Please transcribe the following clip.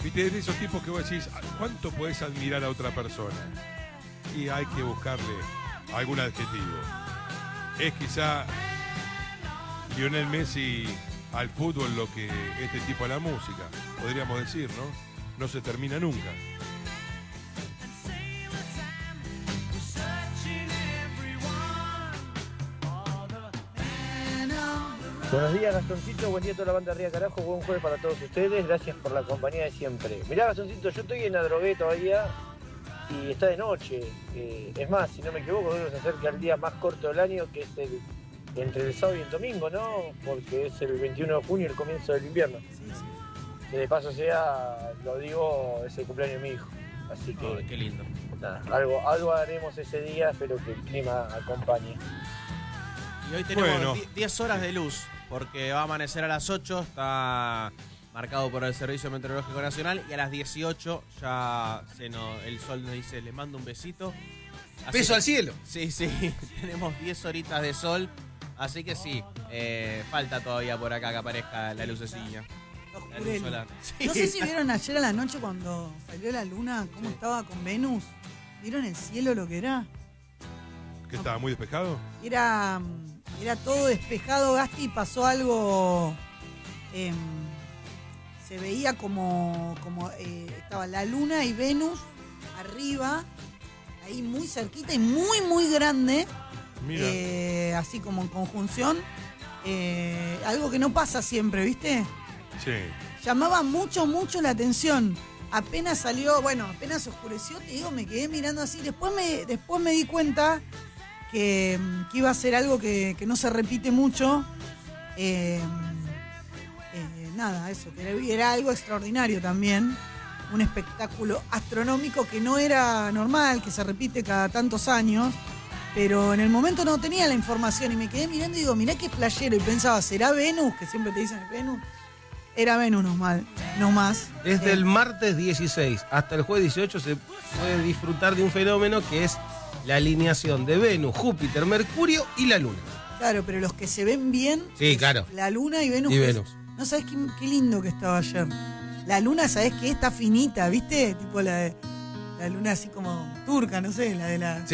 Viste, de esos tipos que vos decís, ¿cuánto podés admirar a otra persona? Y hay que buscarle algún adjetivo. Es quizá Lionel Messi al fútbol lo que este tipo a la música, podríamos decir, ¿no? No se termina nunca. Buenos días, Gastoncito, buen día a toda la banda de Ría Carajo, buen jueves para todos ustedes, gracias por la compañía de siempre. Mirá, Gastoncito, yo estoy en la drogué todavía y está de noche. Es más, si no me equivoco, se acerca el día más corto del año, que es entre el sábado y el domingo, ¿no? Porque es el 21 de junio, el comienzo del invierno. Que de paso sea, lo digo, es el cumpleaños de mi hijo. Así que, oh, qué lindo. Nada, algo haremos ese día, espero que el clima acompañe. Y hoy tenemos Bueno. 10 horas de luz, porque va a amanecer a las 8, está marcado por el Servicio Meteorológico Nacional, y a las 18 ya el sol nos dice, le mando un besito. Así Beso al cielo. Sí, tenemos 10 horitas de sol, así que sí, falta todavía por acá que aparezca la lucecilla. La luz solar. Sí. No sé si vieron ayer a la noche cuando salió la luna, cómo estaba con Venus. ¿Vieron el cielo lo que era? ¿Que estaba muy despejado? Era todo despejado, Gasti, pasó algo. Se veía como estaba la luna y Venus arriba, ahí muy cerquita y muy, muy grande. Mira. Así como en conjunción. Algo que no pasa siempre, ¿viste? Sí. Llamaba mucho, mucho la atención. Apenas salió, apenas se oscureció, te digo, me quedé mirando así. Después me di cuenta que iba a ser algo que no se repite mucho. Nada, eso, que era algo extraordinario también. Un espectáculo astronómico que no era normal, que se repite cada tantos años. Pero en el momento no tenía la información y me quedé mirando y digo, mirá qué flashero. Y pensaba, ¿será Venus? Que siempre te dicen Venus. Era Venus no más. Desde el martes 16 hasta el jueves 18 se puede disfrutar de un fenómeno que es la alineación de Venus, Júpiter, Mercurio y la Luna. Claro, pero los que se ven bien, sí, claro, la Luna y Venus. Y Venus. No sabés qué lindo que estaba ayer. La Luna, ¿sabés qué? Está finita, ¿viste? Tipo la Luna así como turca, no sé, la de la... Sí.